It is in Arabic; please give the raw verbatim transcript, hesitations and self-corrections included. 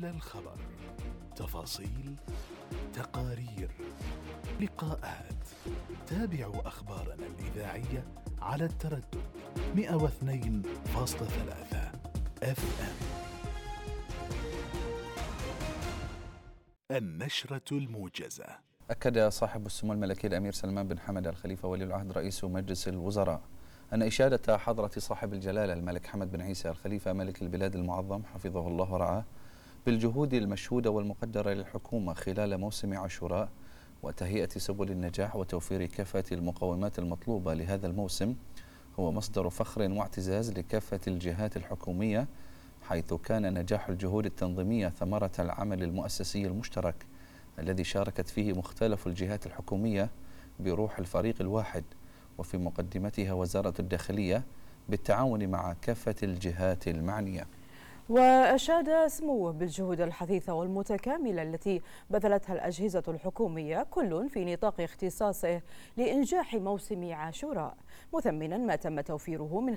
حول الخبر، تفاصيل، تقارير، لقاءات. تابعوا أخبارنا الإذاعية على التردد مئة واثنين فاصلة ثلاثة اف ام. النشرة الموجزة. أكد صاحب السمو الملكي الأمير سلمان بن حمد الخليفة ولي العهد رئيس مجلس الوزراء أن إشادة حضرة صاحب الجلالة الملك حمد بن عيسى الخليفة ملك البلاد المعظم حفظه الله ورعاه بالجهود المشهودة والمقدرة للحكومة خلال موسم عاشوراء وتهيئة سبل النجاح وتوفير كافة المقومات المطلوبة لهذا الموسم هو مصدر فخر واعتزاز لكافة الجهات الحكومية، حيث كان نجاح الجهود التنظيمية ثمرة العمل المؤسسي المشترك الذي شاركت فيه مختلف الجهات الحكومية بروح الفريق الواحد، وفي مقدمتها وزارة الداخلية بالتعاون مع كافة الجهات المعنية. وأشاد سموه بالجهود الحثيثة والمتكاملة التي بذلتها الأجهزة الحكومية كل في نطاق اختصاصه لإنجاح موسم عاشوراء، مثمنا ما تم توفيره من